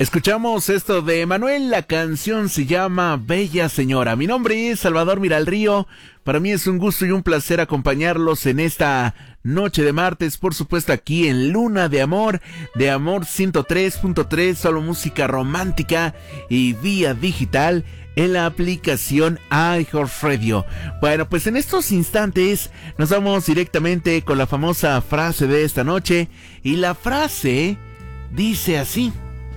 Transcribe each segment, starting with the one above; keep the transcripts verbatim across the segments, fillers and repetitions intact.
Escuchamos esto de Manuel, la canción se llama Bella Señora. Mi nombre es Salvador Miralrío. Para mí es un gusto y un placer acompañarlos en esta noche de martes, por supuesto aquí en Luna de Amor, de Amor ciento tres punto tres, solo música romántica y vía digital en la aplicación iHeartRadio. Bueno, pues en estos instantes nos vamos directamente con la famosa frase de esta noche, y la frase dice así: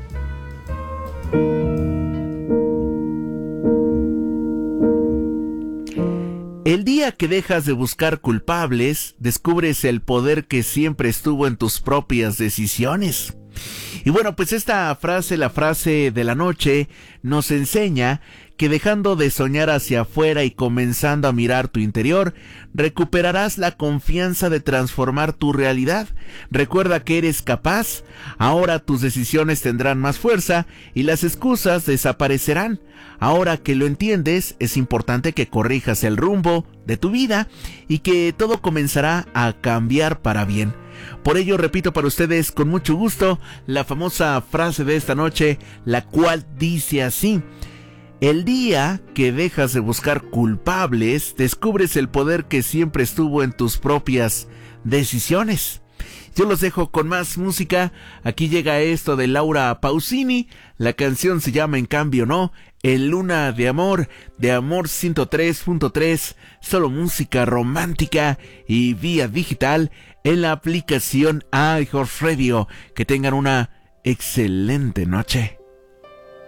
el día que dejas de buscar culpables, descubres el poder que siempre estuvo en tus propias decisiones. Y bueno, pues esta frase, la frase de la noche, nos enseña que dejando de soñar hacia afuera y comenzando a mirar tu interior, recuperarás la confianza de transformar tu realidad. Recuerda que eres capaz, ahora tus decisiones tendrán más fuerza y las excusas desaparecerán. Ahora que lo entiendes, es importante que corrijas el rumbo de tu vida y que todo comenzará a cambiar para bien. Por ello, repito para ustedes con mucho gusto la famosa frase de esta noche, la cual dice así: el día que dejas de buscar culpables, descubres el poder que siempre estuvo en tus propias decisiones. Yo los dejo con más música. Aquí llega esto de Laura Pausini. La canción se llama En Cambio No, en Luna de Amor, de Amor ciento tres punto tres, solo música romántica y vía digital en la aplicación iHeartRadio. Que tengan una excelente noche.